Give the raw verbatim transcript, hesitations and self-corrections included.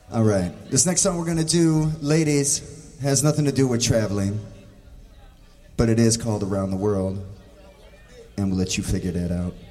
All right. This next song we're going to do, ladies, has nothing to do with traveling, but it is called Around the World, and we'll let you figure that out.